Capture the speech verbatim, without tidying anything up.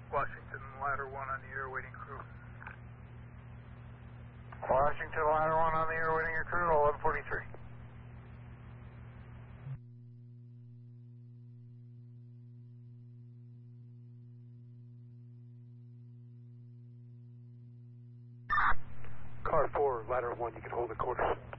Washington, ladder one on the air waiting crew. Washington, ladder one on the air waiting your crew, eleven forty-three. Car four, ladder one, you can hold the quarters.